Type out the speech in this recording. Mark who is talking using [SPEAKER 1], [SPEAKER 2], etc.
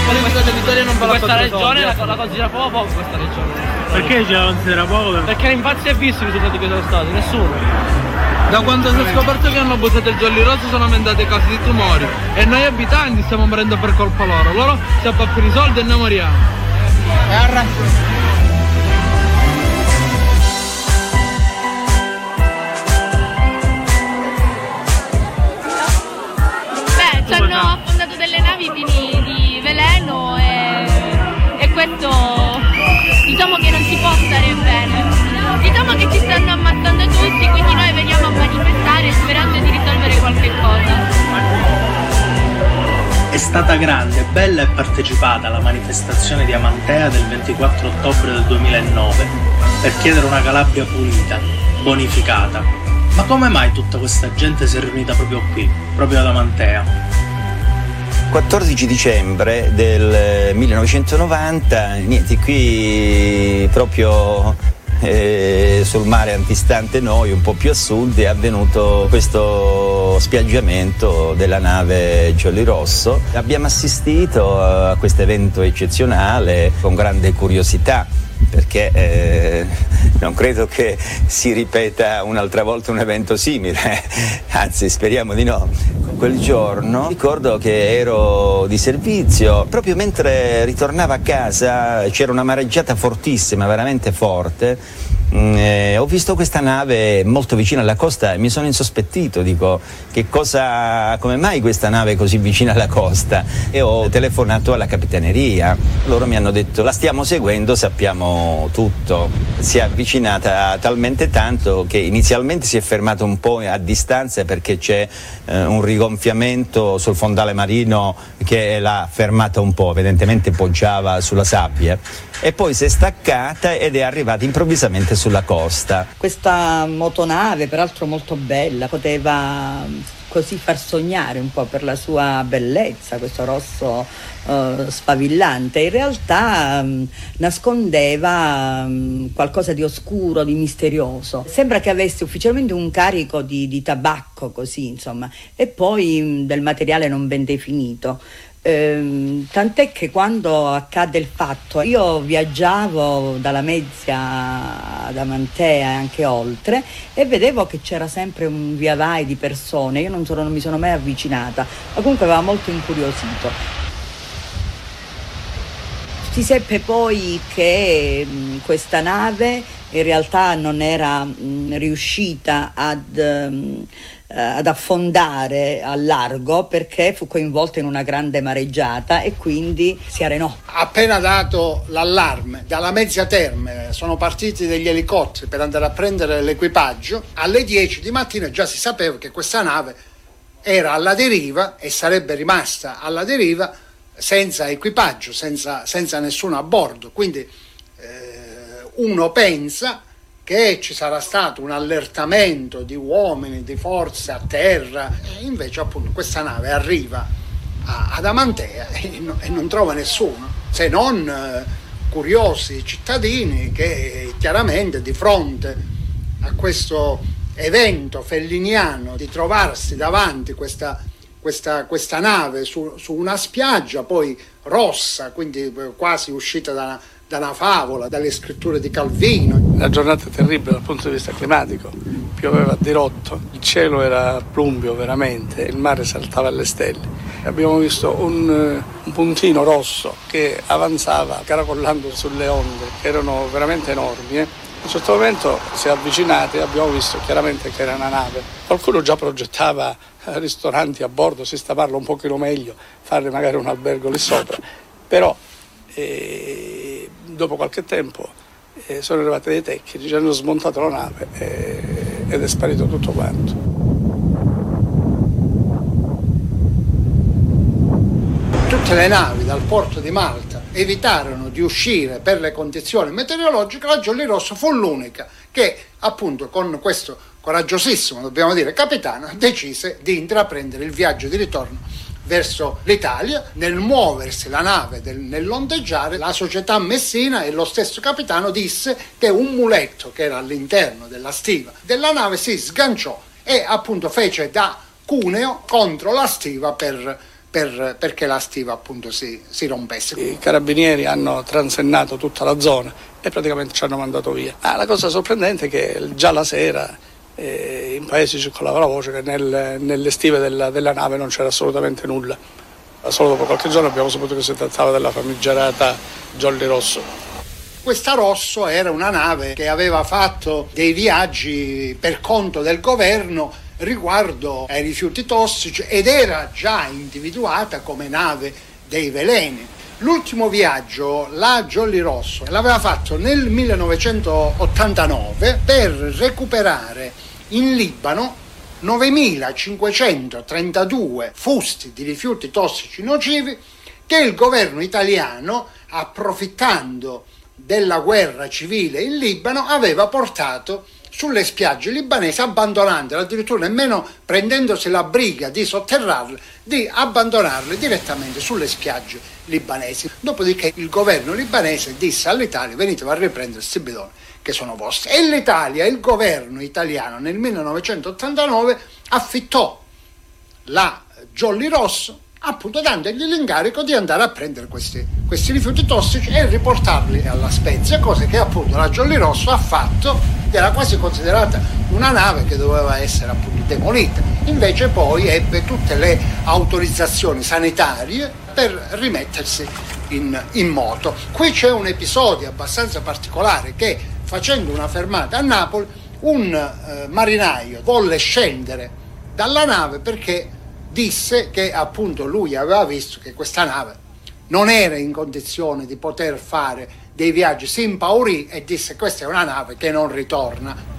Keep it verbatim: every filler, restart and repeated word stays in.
[SPEAKER 1] Poi questa territorio non fa
[SPEAKER 2] questa regione la, la considera poco poco questa regione.
[SPEAKER 3] Perché ce la considera poco?
[SPEAKER 2] Perché infatti si è visto i risultati che sono stati, nessuno.
[SPEAKER 1] Da quando si è scoperto che hanno buttato il Jolly Rosso sono aumentati i casi di tumori e noi abitanti stiamo morendo per colpa loro. Loro si appappano i soldi e noi moriamo. E ha ragione.
[SPEAKER 4] Ci hanno affondato delle navi pieni di veleno e, e questo diciamo che non si può stare bene. Diciamo che ci stanno ammazzando tutti, quindi noi veniamo a manifestare sperando di risolvere qualche cosa.
[SPEAKER 5] È stata grande, bella e partecipata alla manifestazione di Amantea del ventiquattro ottobre del duemilanove per chiedere una Calabria pulita, bonificata. Ma come mai tutta questa gente si è riunita proprio qui, proprio ad Amantea?
[SPEAKER 6] quattordici dicembre del millenovecentonovanta, niente, qui proprio eh, sul mare antistante noi, un po' più a sud, è avvenuto questo spiaggiamento della nave Jolly Rosso. Abbiamo assistito a questo evento eccezionale con grande curiosità, perché eh, non credo che si ripeta un'altra volta un evento simile, anzi speriamo di no. Quel giorno ricordo che ero di servizio, proprio mentre ritornavo a casa c'era una mareggiata fortissima, veramente forte. Eh, ho visto questa nave molto vicina alla costa e mi sono insospettito, dico che cosa, come mai questa nave è così vicina alla costa, e ho telefonato alla capitaneria. Loro mi hanno detto la stiamo seguendo, sappiamo tutto. Si è avvicinata talmente tanto che inizialmente si è fermato un po' a distanza perché c'è eh, un rigonfiamento sul fondale marino che l'ha fermata un po', evidentemente poggiava sulla sabbia, e poi si è staccata ed è arrivata improvvisamente sulla costa.
[SPEAKER 7] Questa motonave, peraltro molto bella, poteva così far sognare un po' per la sua bellezza, questo rosso uh, sfavillante. In realtà um, nascondeva um, qualcosa di oscuro, di misterioso. Sembra che avesse ufficialmente un carico di, di tabacco, così insomma, e poi um, del materiale non ben definito. Ehm, tant'è che quando accadde il fatto io viaggiavo dalla Mezzia ad Amantea e anche oltre e vedevo che c'era sempre un via vai di persone. Io non, sono, non mi sono mai avvicinata, ma comunque aveva molto incuriosito. Si seppe poi che mh, questa nave in realtà non era mh, riuscita ad... Mh, ad affondare al largo perché fu coinvolta in una grande mareggiata e quindi si arenò.
[SPEAKER 8] Appena dato l'allarme dalla Mezzia Terme sono partiti degli elicotteri per andare a prendere l'equipaggio. Alle dieci di mattina già si sapeva che questa nave era alla deriva e sarebbe rimasta alla deriva senza equipaggio, senza, senza nessuno a bordo. Quindi eh, uno pensa che ci sarà stato un allertamento di uomini, di forze a terra, e invece appunto questa nave arriva a, ad Amantea e, no, e non trova nessuno, se non eh, curiosi cittadini che chiaramente di fronte a questo evento felliniano di trovarsi davanti questa, questa, questa nave su, su una spiaggia poi rossa, quindi quasi uscita da da una favola, dalle scritture di Calvino.
[SPEAKER 3] Una giornata terribile dal punto di vista climatico, pioveva a dirotto, il cielo era plumbeo veramente, il mare saltava alle stelle. Abbiamo visto un, un puntino rosso che avanzava caracollando sulle onde, che erano veramente enormi. Eh. A un certo momento si è avvicinati e abbiamo visto chiaramente che era una nave. Qualcuno già progettava ristoranti a bordo, sistemarlo un pochino meglio, fare magari un albergo lì sopra, però E dopo qualche tempo eh, sono arrivati dei tecnici, ci hanno smontato la nave eh, ed è sparito tutto quanto.
[SPEAKER 8] Tutte le navi dal porto di Malta evitarono di uscire per le condizioni meteorologiche. La Jolly Rosso fu l'unica che appunto con questo coraggiosissimo, dobbiamo dire, capitano decise di intraprendere il viaggio di ritorno verso l'Italia. Nel muoversi la nave, del, nell'ondeggiare, la società Messina e lo stesso capitano disse che un muletto che era all'interno della stiva della nave si sganciò e appunto fece da cuneo contro la stiva per, per, perché la stiva appunto si, si rompesse.
[SPEAKER 3] I carabinieri hanno transennato tutta la zona e praticamente ci hanno mandato via. Ah, la cosa sorprendente è che già la sera eh, in paese circolava la voce che nel, nelle stive della, della nave non c'era assolutamente nulla. Solo dopo qualche giorno abbiamo saputo che si trattava della famigerata Jolly Rosso.
[SPEAKER 8] Questa Rosso era una nave che aveva fatto dei viaggi per conto del governo riguardo ai rifiuti tossici ed era già individuata come nave dei veleni. L'ultimo viaggio, la Jolly Rosso, l'aveva fatto nel millenovecentottantanove per recuperare in Libano novemilacinquecentotrentadue fusti di rifiuti tossici nocivi che il governo italiano, approfittando della guerra civile in Libano, aveva portato sulle spiagge libanesi, abbandonandole, addirittura nemmeno prendendosi la briga di sotterrarle, di abbandonarle direttamente sulle spiagge libanesi. Dopodiché il governo libanese disse all'Italia: venite a riprendere questi bidoni che sono vostri. E l'Italia, il governo italiano nel millenovecentottantanove affittò la Jolly Rosso, appunto dandogli l'incarico di andare a prendere questi, questi rifiuti tossici e riportarli alla Spezia, cosa che appunto la Jolly Rosso ha fatto, era quasi considerata una nave che doveva essere appunto demolita. Invece poi ebbe tutte le autorizzazioni sanitarie per rimettersi in, in moto. Qui c'è un episodio abbastanza particolare che, facendo una fermata a Napoli, un eh, marinaio volle scendere dalla nave perché disse che appunto lui aveva visto che questa nave non era in condizione di poter fare dei viaggi, si impaurì e disse: questa è una nave che non ritorna.